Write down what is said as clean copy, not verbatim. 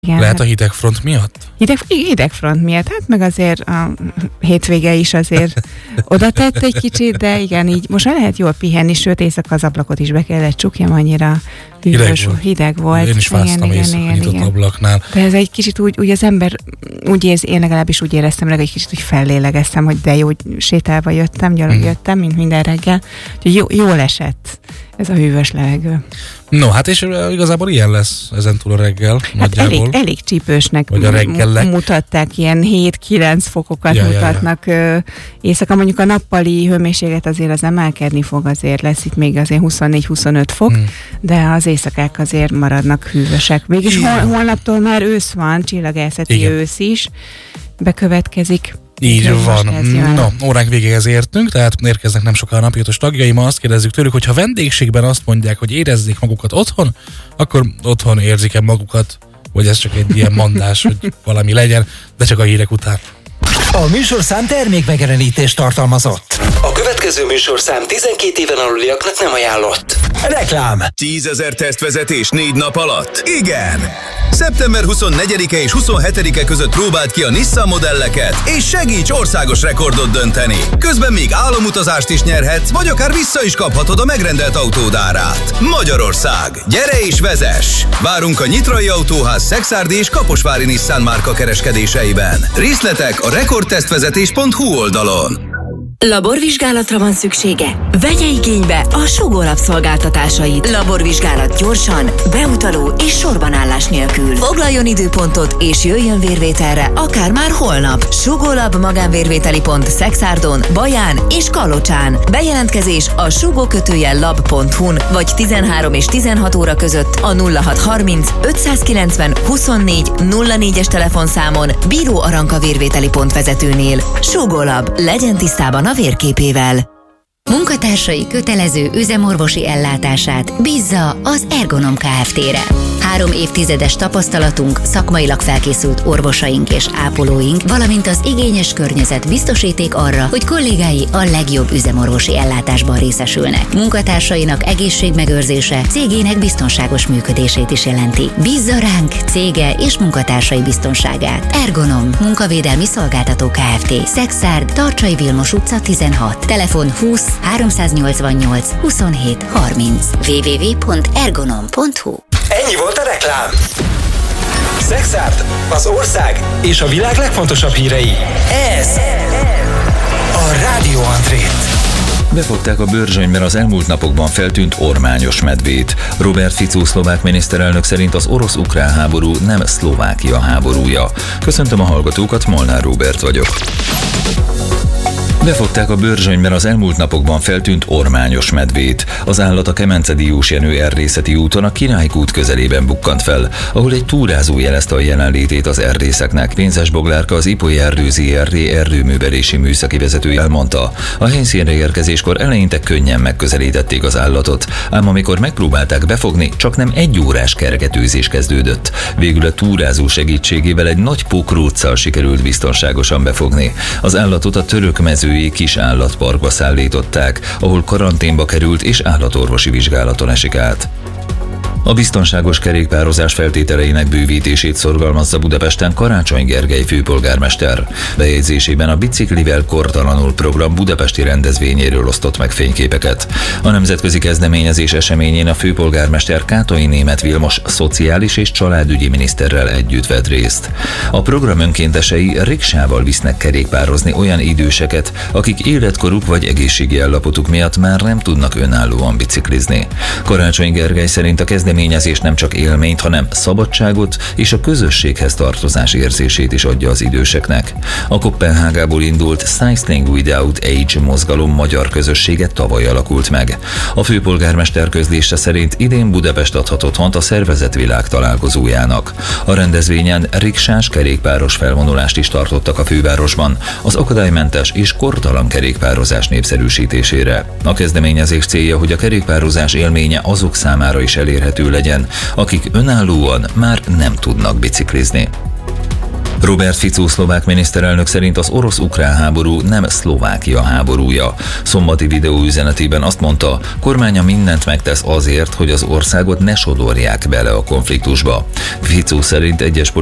Igen, lehet a hidegfront miatt? Hidegfront miatt, hát meg azért a hétvége is azért oda tett egy kicsit, de igen, így most már lehet jól pihenni, sőt éjszaka az ablakot is be kellett csukjam, annyira hideg volt. Én is fáztam éjszaka nyitott ablaknál. De ez egy kicsit úgy az ember én legalábbis úgy éreztem, egy kicsit úgy fellélegeztem, hogy de jó, hogy sétálva jöttem, jöttem, mint minden reggel. Úgyhogy jól esett ez a hűvös levegő. No, hát és igazából ilyen lesz ezentúl a reggel. Hát elég csípősnek mutatták, ilyen 7-9 fokokat mutatnak. Éjszaka mondjuk a nappali hőmérséklet azért az emelkedni fog, azért lesz itt még azért 24-25 fok, de az éjszakák azért maradnak hűvösek. Mégis holnaptól már ősz van, csillagászati ősz is bekövetkezik. Így van. No, óránk végéhez értünk, tehát érkeznek nem sokára napiratos tagjai. Ma azt kérdezzük tőlük, hogy ha vendégségben azt mondják, hogy érezzék magukat otthon, akkor otthon érzik-e magukat, vagy ez csak egy ilyen mondás, hogy valami legyen, de csak a hírek után. A műsorszám termékmegjelenítést tartalmazott. A következő műsorszám 12 éven aluliaknak nem ajánlott. Reklám. 10 000 tesztvezetés 4 nap alatt? Igen! Szeptember 24-e és 27-e között próbáld ki a Nissan modelleket, és segíts országos rekordot dönteni. Közben még álomutazást is nyerhetsz, vagy akár vissza is kaphatod a megrendelt autód árát. Magyarország. Gyere és vezess! Várunk a Nyitrai Autóház Szekszárdi és Kaposvári Nissan márka kereskedéseiben. Részletek a rekordtesztvezetés.hu oldalon. Laborvizsgálatra van szüksége? Vegye igénybe a Sugó Lab szolgáltatásait. Laborvizsgálat gyorsan, beutaló és sorbanállás nélkül. Foglaljon időpontot és jöjjön vérvételre, akár már holnap. Sugó Lab magánvérvételi pont Szekszárdon, Baján és Kalocsán. Bejelentkezés a sugó-lab.hu-n vagy 13 és 16 óra között a 0630 590 24 04-es telefonszámon Bíró Aranka vérvételi pont vezetőnél. Sugó Lab, legyen tisztában a vérképével. Munkatársai kötelező üzemorvosi ellátását bízza az Ergonom Kft-re. 3 évtizedes tapasztalatunk, szakmailag felkészült orvosaink és ápolóink, valamint az igényes környezet biztosíték arra, hogy kollégái a legjobb üzemorvosi ellátásban részesülnek. Munkatársainak egészségmegőrzése cégének biztonságos működését is jelenti. Bízza ránk cége és munkatársai biztonságát. Ergonom Munkavédelmi Szolgáltató Kft. Szekszárd, Tarcsai Vilmos utca 16. Telefon 20 388 27 30. www.ergonom.hu. Ennyi volt a reklám. Szekszárd, az ország és a világ legfontosabb hírei. Ez a Rádió Andrét. Befogták a Börzsönyben az elmúlt napokban feltűnt ormányos medvét. Robert Fico szlovák miniszterelnök szerint az orosz-ukrán háború nem Szlovákia háborúja. Köszöntöm a hallgatókat, Molnár Róbert vagyok. Befogták a Börzsönyben az elmúlt napokban feltűnt ormányos medvét. Az állat a Kemence-Diós Jenő erdészeti úton a Királykút közelében bukkant fel, ahol egy túrázó jelezte a jelenlétét az erdészeknek. Pénzes Boglárka, az Ipoly Erdő Zrt. Erdőművelési műszaki vezetője elmondta. A helyszínre érkezéskor eleinte könnyen megközelítették az állatot, ám amikor megpróbálták befogni, csaknem 1 órás kergetőzés kezdődött. Végül a túrázó segítségével egy nagy pokróccal sikerült biztonságosan befogni. Az állatot a török mezői kis állatparkba szállították, ahol karanténba került és állatorvosi vizsgálaton esik át. A biztonságos kerékpározás feltételeinek bővítését szorgalmazza Budapesten Karácsony Gergely főpolgármester. Bejegyzésében a Biciklivel kortalanul program budapesti rendezvényéről osztott meg fényképeket. A nemzetközi kezdeményezés eseményén a főpolgármester Kátai Németh Vilmos szociális és családügyi miniszterrel együtt vett részt. A program önkéntesei riksával visznek kerékpározni olyan időseket, akik életkoruk vagy egészségi állapotuk miatt már nem tudnak önállóan biciklizni. Karácsony Gergely szerint a kezdeményezés nem csak élményt, hanem szabadságot és a közösséghez tartozás érzését is adja az időseknek. A Koppenhágából indult Cycling Without Age mozgalom magyar közössége tavaly alakult meg. A főpolgármester közlése szerint idén Budapest adhat otthont a szervezett világ találkozójának. A rendezvényen riksás kerékpáros felvonulást is tartottak a fővárosban, az akadálymentes és kortalan kerékpározás népszerűsítésére. A kezdeményezés célja, hogy a kerékpározás élménye azok számára is elérhető legyen, akik önállóan már nem tudnak biciklizni. Robert Fico szlovák miniszterelnök szerint az orosz-ukrán háború nem Szlovákia háborúja. Szombati videóüzenetében azt mondta, kormánya mindent megtesz azért, hogy az országot ne sodorják bele a konfliktusba. Fico szerint egyes